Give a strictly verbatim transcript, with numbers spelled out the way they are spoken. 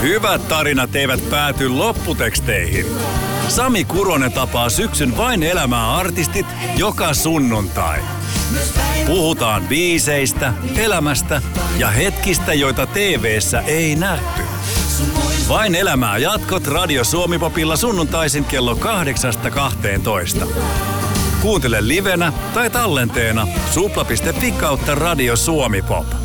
Hyvät tarinat eivät pääty lopputeksteihin. Sami Kuronen tapaa syksyn Vain elämää -artistit joka sunnuntai. Puhutaan biiseistä, elämästä ja hetkistä, joita T V:ssä ei nähty. Vain elämää -jatkot Radio Suomi-popilla sunnuntaisin kello kahdeksasta kahteentoista. Kuuntele livenä tai tallenteena supla piste fi kautta Radio Suomi Pop.